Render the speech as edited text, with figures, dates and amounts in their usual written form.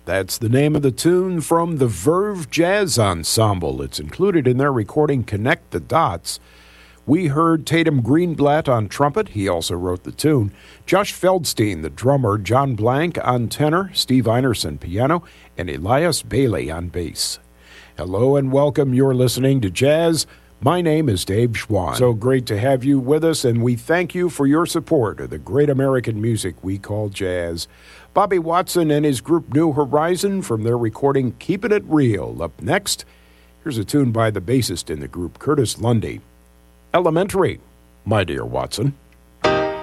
That's the name of the tune from the Verve Jazz Ensemble. It's included in their recording Connect the Dots. We heard Tatum Greenblatt on trumpet. He also wrote the tune. Josh Feldstein, the drummer. John Blank on tenor. Steve Einerson, piano. And Elias Bailey on bass. Hello and welcome. You're listening to Jazz. My name is Dave Schwann. So great to have you with us, and we thank you for your support of the great American music we call jazz. Bobby Watson and his group New Horizon from their recording Keepin' It Real. Up next, here's a tune by the bassist in the group, Curtis Lundy. Elementary, my dear Watson.